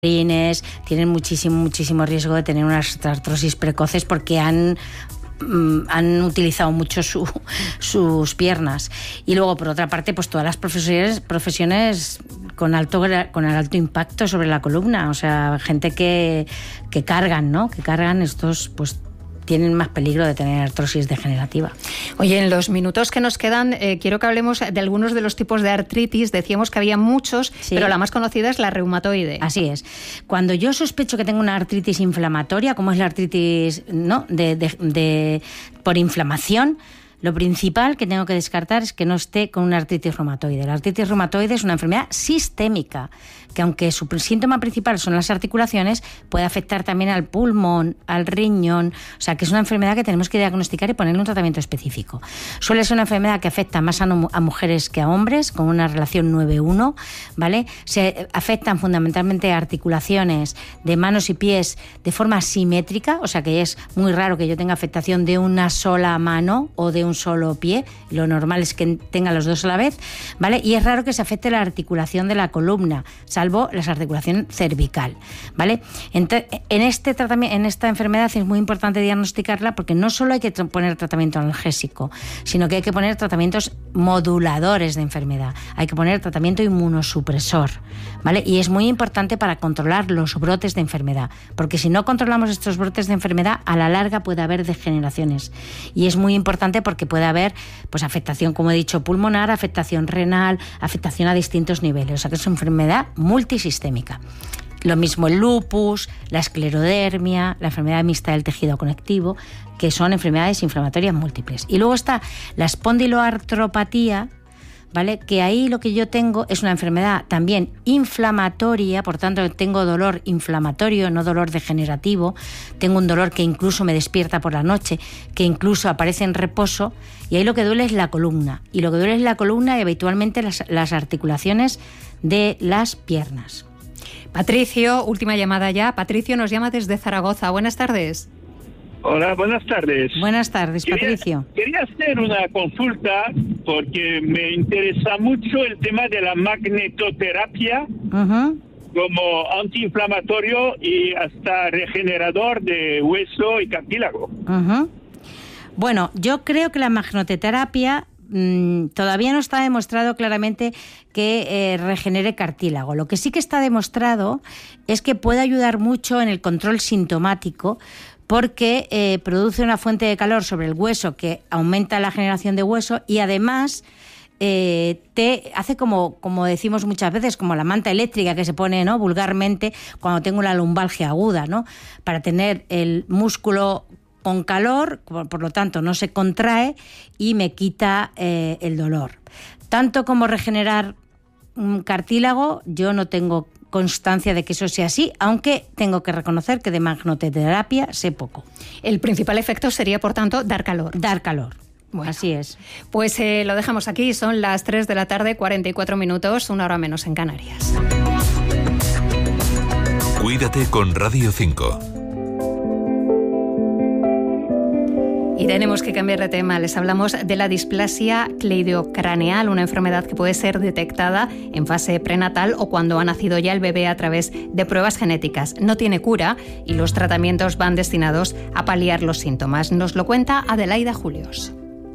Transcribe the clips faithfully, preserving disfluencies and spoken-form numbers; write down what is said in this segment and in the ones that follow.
tienen muchísimo, muchísimo riesgo de tener unas artrosis precoces porque han... han utilizado mucho su, sus piernas. Y luego, por otra parte, pues todas las profesiones, profesiones con alto con el alto impacto sobre la columna, o sea, gente que, que cargan, ¿no? Que cargan estos, pues tienen más peligro de tener artrosis degenerativa. Oye, en los minutos que nos quedan, eh, quiero que hablemos de algunos de los tipos de artritis. Decíamos que había muchos, sí, pero la más conocida es la reumatoide. Así es. Cuando yo sospecho que tengo una artritis inflamatoria, como es la artritis, ¿no?, de, de, de, por inflamación, lo principal que tengo que descartar es que no esté con una artritis reumatoide. La artritis reumatoide es una enfermedad sistémica, que aunque su síntoma principal son las articulaciones, puede afectar también al pulmón, al riñón, o sea que es una enfermedad que tenemos que diagnosticar y ponerle un tratamiento específico. Suele ser una enfermedad que afecta más a, no, a mujeres que a hombres, con una relación nueve uno, ¿vale? Se afectan fundamentalmente a articulaciones de manos y pies de forma simétrica, o sea que es muy raro que yo tenga afectación de una sola mano o de un solo pie, lo normal es que tenga los dos a la vez, ¿vale? Y es raro que se afecte la articulación de la columna, salvo la articulación cervical, ¿vale? Entonces, en este tratamiento, en esta enfermedad es muy importante diagnosticarla porque no solo hay que poner tratamiento analgésico, sino que hay que poner tratamientos moduladores de enfermedad, hay que poner tratamiento inmunosupresor, ¿vale? Y es muy importante para controlar los brotes de enfermedad, porque si no controlamos estos brotes de enfermedad, a la larga puede haber degeneraciones, y es muy importante porque puede haber, pues, afectación, como he dicho, pulmonar, afectación renal, afectación a distintos niveles, o sea que es una enfermedad multisistémica. Lo mismo el lupus, la esclerodermia, la enfermedad mixta del tejido conectivo, que son enfermedades inflamatorias múltiples. Y luego está la espondiloartropatía, ¿vale? Que ahí lo que yo tengo es una enfermedad también inflamatoria, por tanto tengo dolor inflamatorio, no dolor degenerativo, tengo un dolor que incluso me despierta por la noche, que incluso aparece en reposo, y ahí lo que duele es la columna, y lo que duele es la columna y habitualmente las, las articulaciones de las piernas. Patricio, última llamada ya. Patricio nos llama desde Zaragoza. Buenas tardes. Hola, buenas tardes. Buenas tardes, quería, Patricio. Quería hacer una consulta porque me interesa mucho el tema de la magnetoterapia uh-huh. como antiinflamatorio y hasta regenerador de hueso y cartílago. Uh-huh. Bueno, yo creo que la magnetoterapia mmm, todavía no está demostrado claramente que eh, regenere cartílago. Lo que sí que está demostrado es que puede ayudar mucho en el control sintomático, porque eh, produce una fuente de calor sobre el hueso que aumenta la generación de hueso y además eh, te hace como, como decimos muchas veces, como la manta eléctrica que se pone, ¿no?, vulgarmente cuando tengo la lumbalgia aguda, ¿no?, para tener el músculo con calor, por, por lo tanto no se contrae y me quita eh, el dolor. Tanto como regenerar un cartílago, yo no tengo constancia de que eso sea así, aunque tengo que reconocer que de magnetoterapia sé poco. El principal efecto sería, por tanto, dar calor. Dar calor. Bueno, así es. Pues eh, lo dejamos aquí, son las tres de la tarde, cuarenta y cuatro minutos, una hora menos en Canarias. Cuídate con Radio cinco. Y tenemos que cambiar de tema. Les hablamos de la displasia cleidocraneal, una enfermedad que puede ser detectada en fase prenatal o cuando ha nacido ya el bebé a través de pruebas genéticas. No tiene cura y los tratamientos van destinados a paliar los síntomas. Nos lo cuenta Adelaida Julios.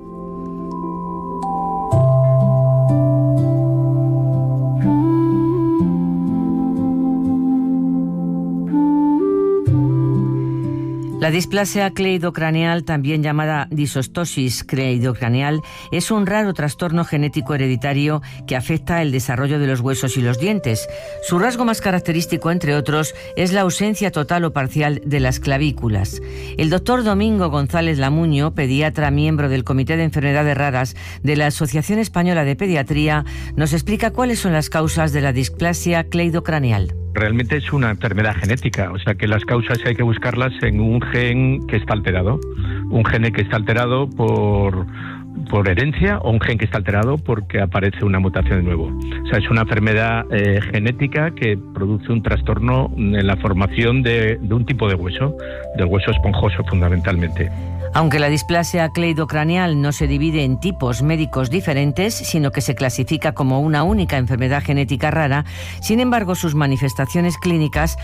La displasia cleidocraneal, también llamada disostosis cleidocraneal, es un raro trastorno genético hereditario que afecta el desarrollo de los huesos y los dientes. Su rasgo más característico, entre otros, es la ausencia total o parcial de las clavículas. El doctor Domingo González Lamuño, pediatra miembro del Comité de Enfermedades Raras de la Asociación Española de Pediatría, nos explica cuáles son las causas de la displasia cleidocraneal. Realmente es una enfermedad genética, o sea que las causas hay que buscarlas en un gen que está alterado, un gen que está alterado por, por herencia o un gen que está alterado porque aparece una mutación de nuevo. O sea, es una enfermedad eh, genética que produce un trastorno en la formación de, de un tipo de hueso, del hueso esponjoso fundamentalmente. Aunque la displasia cleidocraneal no se divide en tipos médicos diferentes, sino que se clasifica como una única enfermedad genética rara, sin embargo, sus manifestaciones clínicas